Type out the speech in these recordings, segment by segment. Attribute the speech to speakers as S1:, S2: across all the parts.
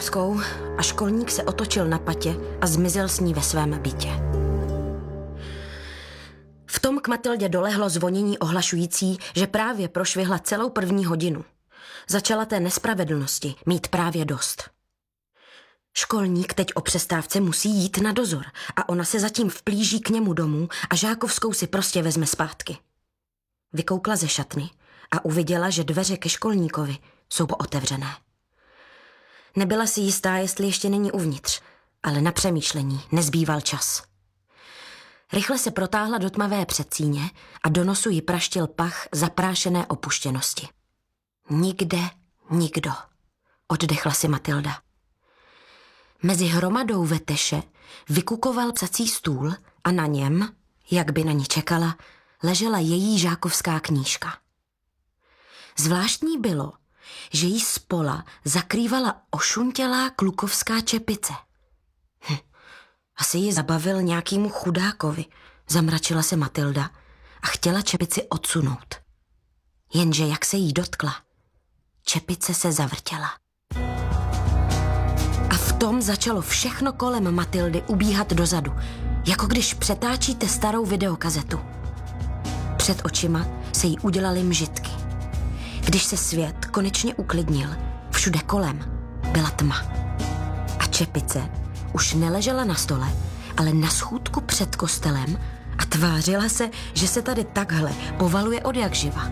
S1: a školník se otočil na patě a zmizel s ní ve svém bytě. V tom k Matildě dolehlo zvonění ohlašující, že právě prošvihla celou 1. hodinu. Začala té nespravedlnosti mít právě dost. Školník teď o přestávce musí jít na dozor a ona se zatím vplíží k němu domů a Žákovskou si prostě vezme zpátky. Vykoukla ze šatny a uviděla, že dveře ke školníkovi jsou pootevřené. Nebyla si jistá, jestli ještě není uvnitř, ale na přemýšlení nezbýval čas. Rychle se protáhla do tmavé předsíně a do nosu jí praštil pach zaprášené opuštěnosti. Nikde nikdo, oddechla si Matilda. Mezi hromadou veteše vykukoval psací stůl a na něm, jak by na ní čekala, ležela její žákovská knížka. Zvláštní bylo, že jí spola zakrývala ošuntělá klukovská čepice. Asi ji zabavil nějakýmu chudákovi, zamračila se Matilda a chtěla čepici odsunout. Jenže jak se jí dotkla, čepice se zavrtěla. A v tom začalo všechno kolem Matildy ubíhat dozadu, jako když přetáčíte starou videokazetu. Před očima se jí udělaly mžitky. Když se svět konečně uklidnil, všude kolem byla tma. A čepice už neležela na stole, ale na schůdku před kostelem a tvářila se, že se tady takhle povaluje odjakživa.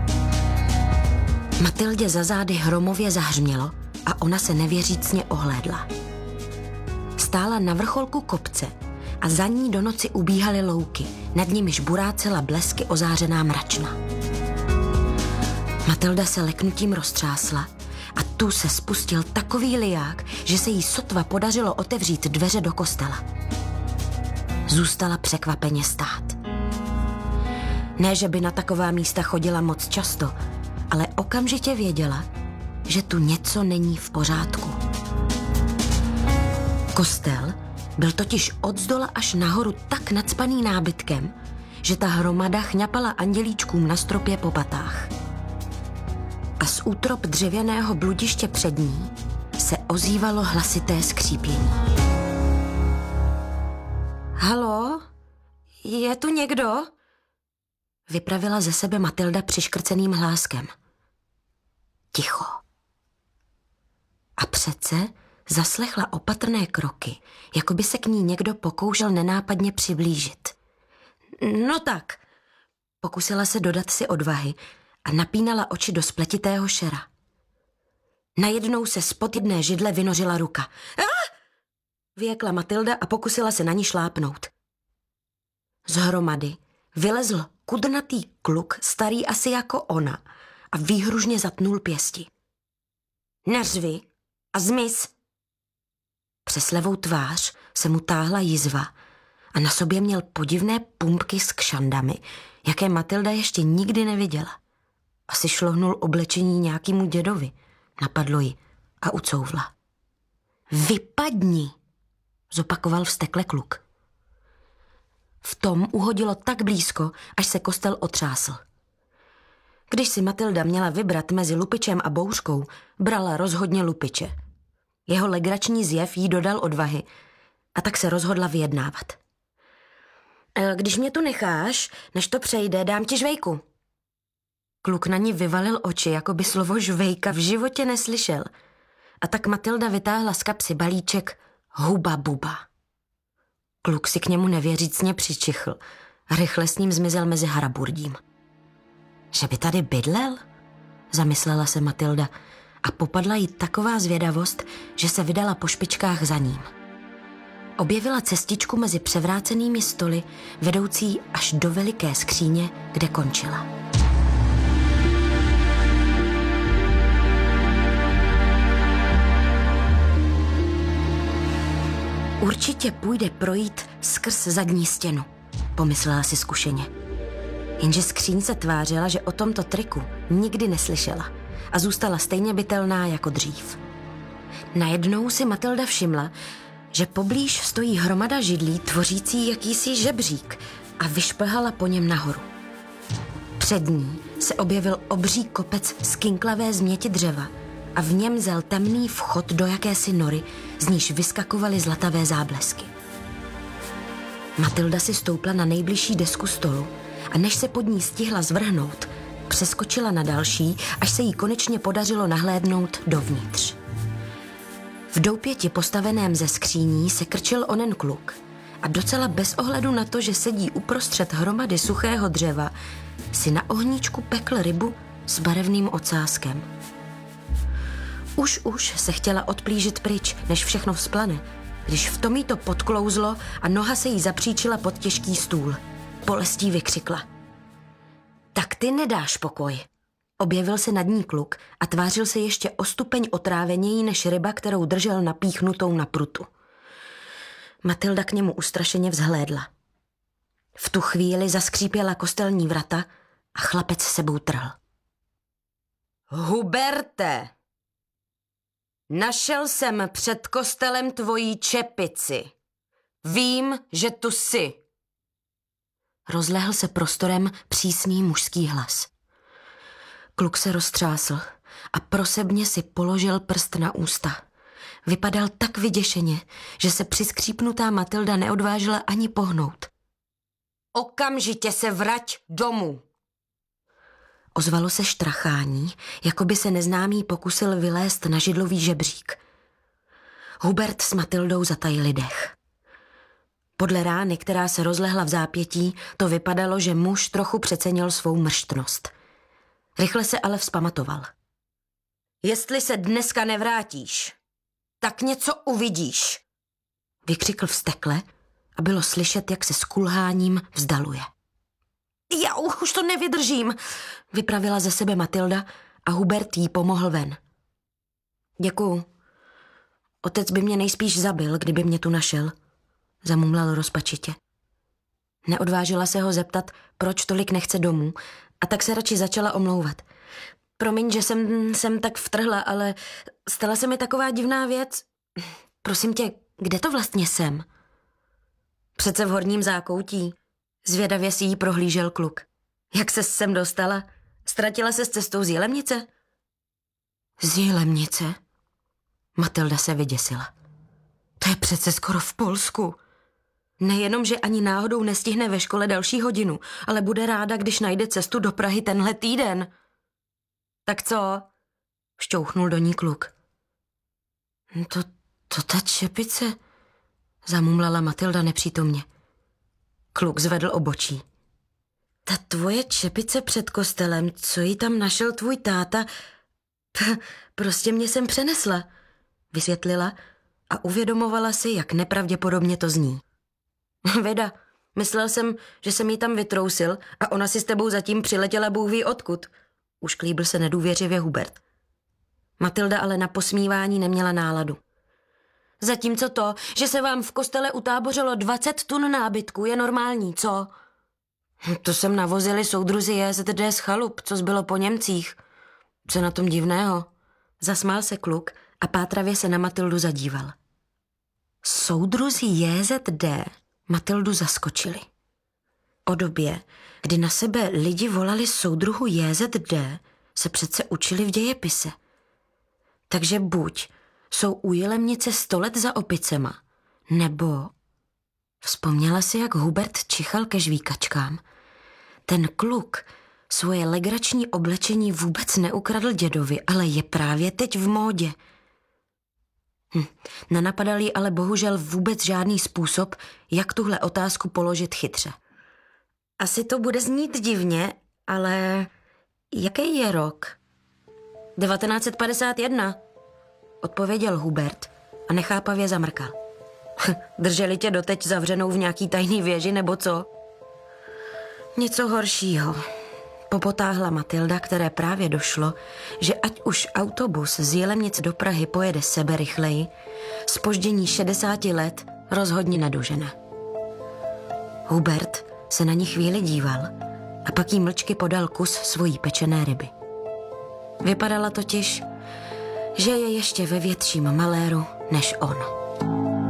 S1: Matildě za zády hromově zahřmělo a ona se nevěřícně ohlédla. Stála na vrcholku kopce a za ní do noci ubíhaly louky, nad nimiž burácela blesky ozářená mračna. Matilda se leknutím roztřásla a tu se spustil takový liják, že se jí sotva podařilo otevřít dveře do kostela. Zůstala překvapeně stát. Ne, že by na taková místa chodila moc často, ale okamžitě věděla, že tu něco není v pořádku. Kostel byl totiž odzdola až nahoru tak nacpaný nábytkem, že ta hromada chňapala andělíčkům na stropě po patách. A z útrop dřevěného bludiště před ní se ozývalo hlasité skřípění. Halo? Je tu někdo? Vypravila ze sebe Matilda přiškrceným hláskem. Ticho. A přece zaslechla opatrné kroky, jako by se k ní někdo pokoušel nenápadně přiblížit. No tak, pokusila se dodat si odvahy a napínala oči do spletitého šera. Najednou se spod jedné židle vynořila ruka. Vyjekla Matilda a pokusila se na ní šlápnout. Z hromady vylezl kudrnatý kluk, starý asi jako ona, a výhružně zatnul pěsti. Neřvi a zmiz. Přes levou tvář se mu táhla jizva a na sobě měl podivné pumpky s kšandami, jaké Matilda ještě nikdy neviděla. Asi šlohnul oblečení nějakému dědovi, napadlo ji a ucouvla. Vypadni, zopakoval vztekle kluk. V tom uhodilo tak blízko, až se kostel otřásl. Když si Matilda měla vybrat mezi lupičem a bouřkou, brala rozhodně lupiče. Jeho legrační zjev jí dodal odvahy a tak se rozhodla vyjednávat. Když mě tu necháš, než to přejde, dám ti žvejku. Kluk na ní vyvalil oči, jako by slovo žvejka v životě neslyšel. A tak Matilda vytáhla z kapsy balíček Huba Buba. Kluk si k němu nevěřícně přičichl a rychle s ním zmizel mezi haraburdím. Že by tady bydlel? Zamyslela se Matilda a popadla jí taková zvědavost, že se vydala po špičkách za ním. Objevila cestičku mezi převrácenými stoly, vedoucí až do veliké skříně, kde končila. Určitě půjde projít skrz zadní stěnu, pomyslela si zkušeně. Jenže skříň se tvářila, že o tomto triku nikdy neslyšela a zůstala stejně bytelná jako dřív. Najednou si Matilda všimla, že poblíž stojí hromada židlí tvořící jakýsi žebřík a vyšplhala po něm nahoru. Před ní se objevil obří kopec skinklavé změti dřeva a v něm zel temný vchod do jakési nory, z níž vyskakovaly zlatavé záblesky. Matilda si stoupla na nejbližší desku stolu a než se pod ní stihla zvrhnout, přeskočila na další, až se jí konečně podařilo nahlédnout dovnitř. V doupěti postaveném ze skříní se krčil onen kluk a docela bez ohledu na to, že sedí uprostřed hromady suchého dřeva, si na ohníčku pekl rybu s barevným ocáskem. Už se chtěla odplížit pryč, než všechno vzplane, když v tom jí to podklouzlo a noha se jí zapříčila pod těžký stůl. Bolestí vykřikla. Tak ty nedáš pokoj. Objevil se nad ní kluk a tvářil se ještě o stupeň otráveněji než ryba, kterou držel napíchnutou na prutu. Matilda k němu ustrašeně vzhlédla. V tu chvíli zaskřípěla kostelní vrata a chlapec sebou trhl. Huberte! Našel jsem před kostelem tvojí čepici. Vím, že tu jsi. Rozlehl se prostorem přísný mužský hlas. Kluk se roztřásl a prosebně si položil prst na ústa. Vypadal tak vyděšeně, že se přiskřípnutá Matilda neodvážila ani pohnout. Okamžitě se vrať domů! Ozvalo se štrachání, jako by se neznámý pokusil vylézt na židlový žebřík. Hubert s Matildou zatajili dech. Podle rány, která se rozlehla v zápětí, to vypadalo, že muž trochu přecenil svou mrštnost. Rychle se ale vzpamatoval. Jestli se dneska nevrátíš, tak něco uvidíš, vykřikl vztekle a bylo slyšet, jak se s kulháním vzdaluje. Já už to nevydržím, vypravila ze sebe Matilda a Hubert jí pomohl ven. Děkuju. Otec by mě nejspíš zabil, kdyby mě tu našel, zamumlal rozpačitě. Neodvážila se ho zeptat, proč tolik nechce domů, a tak se radši začala omlouvat. Promiň, že jsem tak vtrhla, ale stala se mi taková divná věc. Prosím tě, kde to vlastně jsem? Přece v horním zákoutí. Zvědavě si jí prohlížel kluk. Jak ses sem dostala? Ztratila se s cestou z Jilemnice? Z Jilemnice? Matilda se vyděsila. To je přece skoro v Polsku. Nejenom, že ani náhodou nestihne ve škole další hodinu, ale bude ráda, když najde cestu do Prahy tenhle týden. Tak co? Šťouchnul do ní kluk. To ta čepice, zamumlala Matilda nepřítomně. Kluk zvedl obočí. Ta tvoje čepice před kostelem, co ji tam našel tvůj táta, prostě mě sem přenesla, vysvětlila a uvědomovala si, jak nepravděpodobně to zní. Věda, myslel jsem, že jsem ji tam vytrousil a ona si s tebou zatím přiletěla Bůh ví odkud. Ušklíbil se nedůvěřivě Hubert. Matilda ale na posmívání neměla náladu. Zatímco to, že se vám v kostele utábořilo 20 tun nábytku, je normální, co? To sem navozili soudruzi JZD z chalup, co zbylo po Němcích. Co na tom divného? Zasmál se kluk a pátravě se na Matildu zadíval. Soudruzi JZD Matildu zaskočili. O době, kdy na sebe lidi volali soudruhu JZD, se přece učili v dějepise. Takže buď jsou u Jilemnice 100 let za opicema, nebo... Vzpomněla si, jak Hubert čichal ke žvíkačkám. Ten kluk svoje legrační oblečení vůbec neukradl dědovi, ale je právě teď v módě. Nenapadal jí ale bohužel vůbec žádný způsob, jak tuhle otázku položit chytře. Asi to bude znít divně, ale jaký je rok? 1951, odpověděl Hubert a nechápavě zamrkal. Drželi tě doteď zavřenou v nějaký tajný věži, nebo co? Něco horšího. Popotáhla Matilda, které právě došlo, že ať už autobus z Jilemnic do Prahy pojede sebe rychleji, zpoždění 60 let rozhodně nedožene. Hubert se na ní chvíli díval a pak jí mlčky podal kus svojí pečené ryby. Vypadala totiž, že je ještě ve větším maléru než on.